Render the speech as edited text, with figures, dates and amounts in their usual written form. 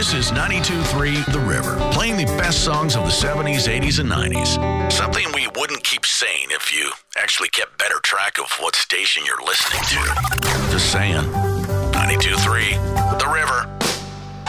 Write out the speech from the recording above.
This is 92.3 The River, playing the best songs of the 70s, 80s, and 90s. Something we wouldn't keep saying if you actually kept better track of what station you're listening to. Just saying. 92.3 The River.